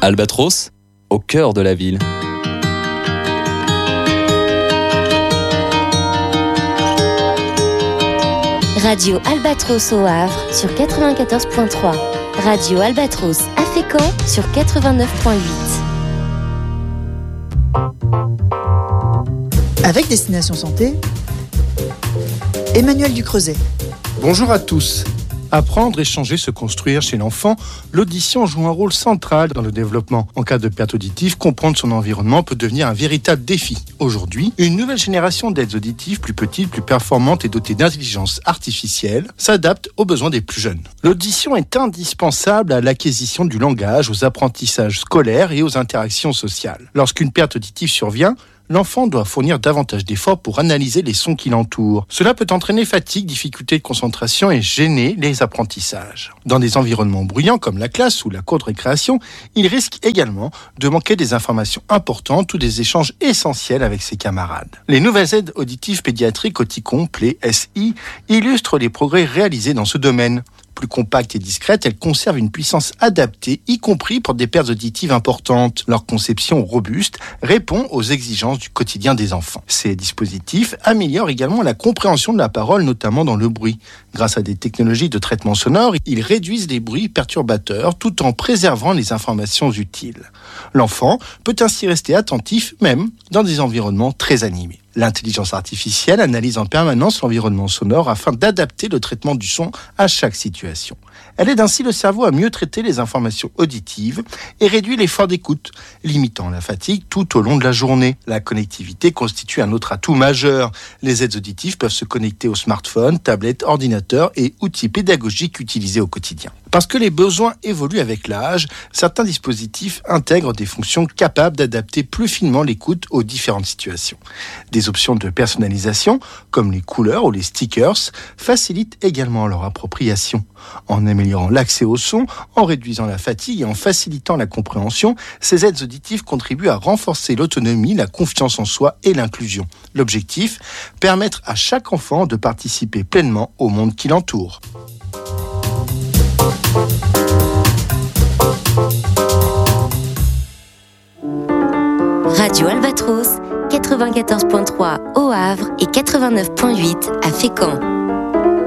Albatros, au cœur de la ville. Radio Albatros au Havre sur 94.3. Radio Albatros à Fécamp sur 89.8. Avec Destination Santé, Emmanuel Ducreuset. Bonjour à tous. Apprendre, échanger, se construire chez l'enfant, l'audition joue un rôle central dans le développement. En cas de perte auditive, comprendre son environnement peut devenir un véritable défi. Aujourd'hui, une nouvelle génération d'aides auditives plus petites, plus performantes et dotées d'intelligence artificielle s'adapte aux besoins des plus jeunes. L'audition est indispensable à l'acquisition du langage, aux apprentissages scolaires et aux interactions sociales. Lorsqu'une perte auditive survient, l'enfant doit fournir davantage d'efforts pour analyser les sons qui l'entourent. Cela peut entraîner fatigue, difficulté de concentration et gêner les apprentissages. Dans des environnements bruyants comme la classe ou la cour de récréation, il risque également de manquer des informations importantes ou des échanges essentiels avec ses camarades. Les nouvelles aides auditives pédiatriques Oticon Play SI illustrent les progrès réalisés dans ce domaine. Plus compacte et discrète, elles conservent une puissance adaptée, y compris pour des pertes auditives importantes. Leur conception robuste répond aux exigences du quotidien des enfants. Ces dispositifs améliorent également la compréhension de la parole, notamment dans le bruit. Grâce à des technologies de traitement sonore, ils réduisent les bruits perturbateurs tout en préservant les informations utiles. L'enfant peut ainsi rester attentif, même dans des environnements très animés. L'intelligence artificielle analyse en permanence l'environnement sonore afin d'adapter le traitement du son à chaque situation. Elle aide ainsi le cerveau à mieux traiter les informations auditives et réduit l'effort d'écoute, limitant la fatigue tout au long de la journée. La connectivité constitue un autre atout majeur. Les aides auditives peuvent se connecter aux smartphones, tablettes, ordinateurs et outils pédagogiques utilisés au quotidien. Parce que les besoins évoluent avec l'âge, certains dispositifs intègrent des fonctions capables d'adapter plus finement l'écoute aux différentes situations. Des options de personnalisation, comme les couleurs ou les stickers, facilitent également leur appropriation. En améliorant l'accès au son, en réduisant la fatigue et en facilitant la compréhension, ces aides auditives contribuent à renforcer l'autonomie, la confiance en soi et l'inclusion. L'objectif, permettre à chaque enfant de participer pleinement au monde qui l'entoure. Radio Albatros, 94.3 au Havre et 89.8 à Fécamp.